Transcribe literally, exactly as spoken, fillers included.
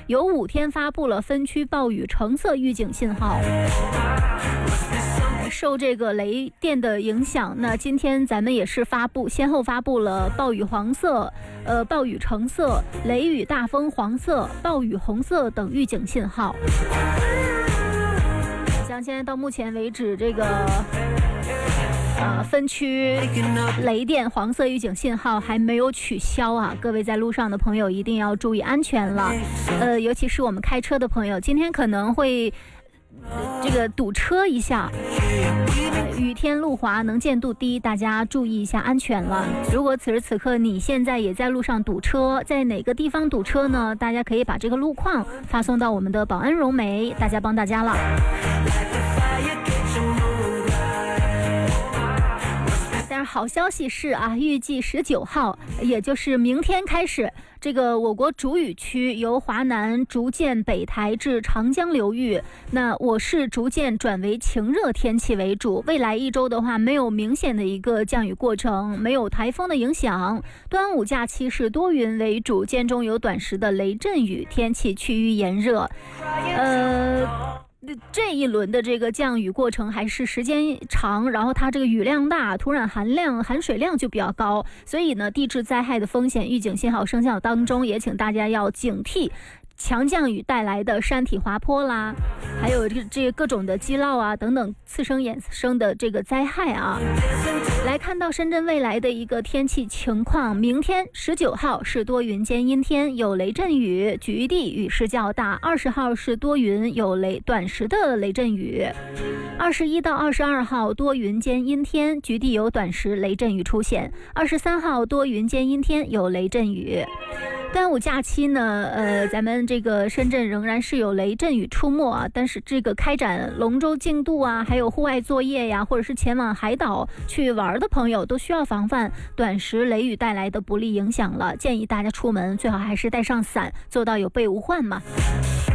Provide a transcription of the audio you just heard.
有五天发布了分区暴雨橙色预警信号。受这个雷电的影响，那今天咱们也是发布，先后发布了暴雨黄色、呃暴雨橙色、雷雨大风黄色、暴雨红色等预警信号。像现在到目前为止，这个呃分区雷电黄色预警信号还没有取消啊，各位在路上的朋友一定要注意安全了。呃，尤其是我们开车的朋友，今天可能会。这个堵车一下，雨天路滑，能见度低，大家注意一下安全了。如果此时此刻你现在也在路上堵车，在哪个地方堵车呢？大家可以把这个路况发送到我们的保安融媒，大家帮大家了。但是好消息是啊，预计十九号，也就是明天开始，这个我国主雨区由华南逐渐北抬至长江流域，那我市逐渐转为晴热天气为主。未来一周的话，没有明显的一个降雨过程，没有台风的影响。端午假期是多云为主，间中有短时的雷阵雨，天气趋于炎热。呃。这一轮的这个降雨过程还是时间长，然后它这个雨量大，土壤含量含水量就比较高，所以呢地质灾害的风险预警信号生效当中，也请大家要警惕强降雨带来的山体滑坡啦，还有这这各种的积涝啊等等次生衍生的这个灾害啊。来看到深圳未来的一个天气情况，明天十九号是多云间阴天，有雷阵雨，局地雨势较大；二十号是多云，有雷短时的雷阵雨；二十一到二十二号多云间阴天，局地有短时雷阵雨出现；二十三号多云间阴天，有雷阵雨。端午假期呢，呃，咱们这个深圳仍然是有雷阵雨出没啊，但是这个开展龙舟竞渡啊，还有户外作业呀，或者是前往海岛去玩的朋友，都需要防范短时雷雨带来的不利影响了。建议大家出门最好还是带上伞，做到有备无患嘛。